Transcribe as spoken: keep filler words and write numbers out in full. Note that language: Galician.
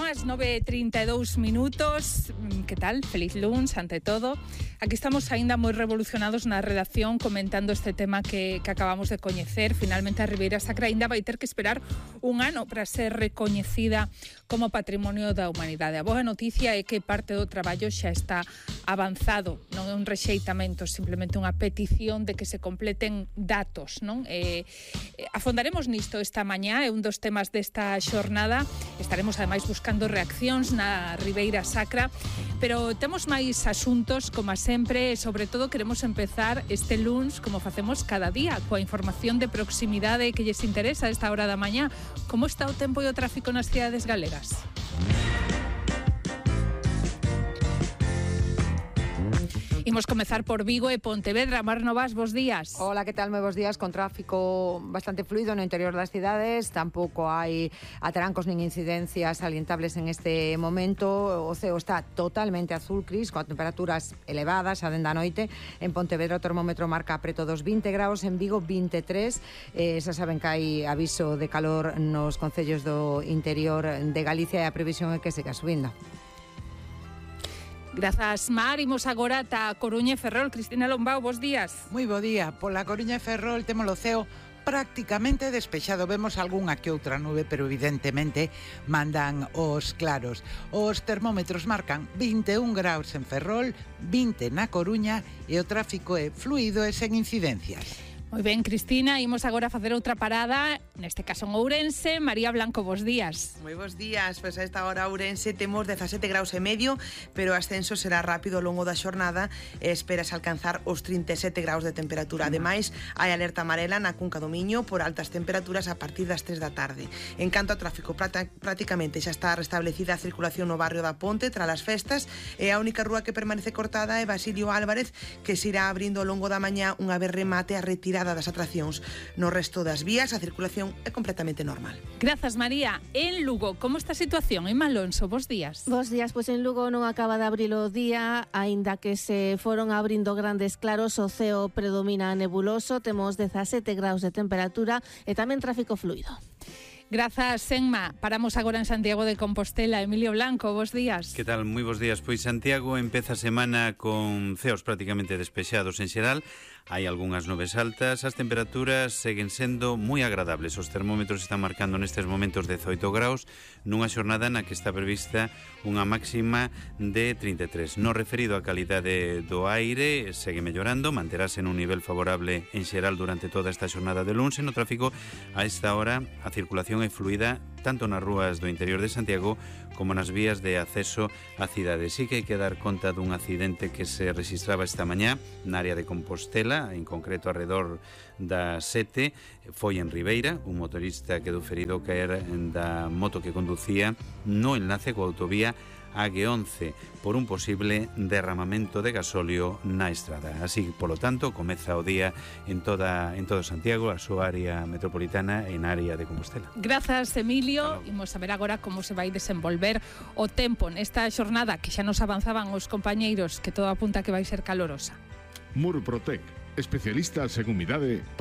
as nove e trinta e dous minutos. Que tal? Feliz luns, ante todo. Aquí estamos aínda moi revolucionados na redacción comentando este tema que, que acabamos de coñecer. Finalmente a Ribeira Sacra aínda vai ter que esperar un ano para ser recoñecida como Patrimonio da Humanidade. A boa noticia é que parte do traballo xa está avanzado, non é un rexeitamento, simplemente unha petición de que se completen datos, non? Eh, afondaremos nisto esta mañá, é un dos temas desta xornada. Estaremos ademais buscando reaccións na Ribeira Sacra, pero temos máis asuntos, como sempre, e sobre todo queremos empezar este luns, como facemos cada día, coa información de proximidade que lles interesa a esta hora da mañá. Como está o tempo e o tráfico nas cidades galegas? Imos comezar por Vigo e Pontevedra. Mar Novas, bos días. Hola, que tal? Moi bos días, con tráfico bastante fluido no interior das cidades. Tampouco hai atrancos nin incidencias salientables en este momento. O ceo está totalmente azul, Cris, con temperaturas elevadas a dende a noite. En Pontevedra o termómetro marca preto dos vinte graus, en Vigo vinte e tres. Eh, xa saben que hai aviso de calor nos concellos do interior de Galicia e a previsión é que siga subindo. Grazas, Mar. Imos agora ata Coruña e Ferrol. Cristina Lombao, bos días. Moi bo día. Pola Coruña e Ferrol temos o ceo prácticamente despexado. Vemos algunha que outra nube, pero evidentemente mandan os claros. Os termómetros marcan vinte e un graus en Ferrol, vinte na Coruña e o tráfico é fluido e sen incidencias. Moi ben, Cristina, imos agora a facer outra parada, neste caso en Ourense. María Blanco, bos días. Moi bos días, pois a esta hora Ourense temos dezasete graus e medio, pero o ascenso será rápido ao longo da xornada e esperas alcanzar os trinta e sete graus de temperatura. Ademais, hai alerta amarela na Cunca do Miño por altas temperaturas a partir das tres da tarde. En canto ao tráfico, prácticamente xa está restablecida a circulación no barrio da Ponte tras as festas e a única rúa que permanece cortada é Basilio Álvarez, que se irá abrindo ao longo da mañá unha vez remate a retirada das atraccións. No resto das vías a circulación é completamente normal. Grazas, María. En Lugo, como está a situación? En Malonso, bos días. Bos días, pois en Lugo non acaba de abrir o día, aínda que se foron abrindo grandes claros, o ceo predomina nebuloso, temos dezasete graus de temperatura e tamén tráfico fluido. Grazas, Senma. Paramos agora en Santiago de Compostela. Emilio Blanco, bos días. Que tal? Moi bos días. Pois Santiago empeza a semana con ceos prácticamente despexados en xeral. Hai algunhas nubes altas, as temperaturas seguen sendo moi agradables. Os termómetros están marcando nestes momentos dezoito graus, nunha xornada na que está prevista unha máxima de trinta e tres. No referido á calidade do aire, segue mellorando, manterase nun nivel favorable en xeral durante toda esta xornada de luns. No tráfico, a esta hora, a circulación é fluida tanto nas rúas do interior de Santiago como nas vías de acceso á cidade. Sí que hai que dar conta dun accidente que se registraba esta mañá na área de Compostela, en concreto alrededor das sete, foi en Ribeira. Un motorista quedou ferido ao caer da moto que conducía no enlace coa autovía A G once por un posible derramamento de gasóleo na estrada. Así, polo tanto, comeza o día en toda en todo Santiago, a súa área metropolitana e na área de Compostela. Grazas, Emilio. Imos saber agora como se vai desenvolver o tempo nesta xornada que xa nos avanzaban os compañeiros, que todo apunta que vai ser calorosa. Murprotec, especialistas en humidade.